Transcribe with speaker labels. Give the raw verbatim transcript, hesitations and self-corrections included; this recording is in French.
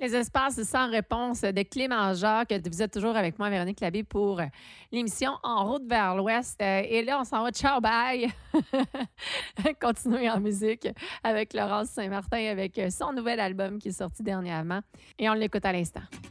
Speaker 1: Les espaces sans réponse de Clément Jacques. Vous êtes toujours avec moi, Véronique Labbé, pour euh, l'émission En route vers l'Ouest. Euh, Et là, on s'en va. Ciao, bye! Continuer en musique avec Laurence Saint-Martin avec euh, son nouvel album qui est sorti dernièrement. Et on l'écoute à l'instant.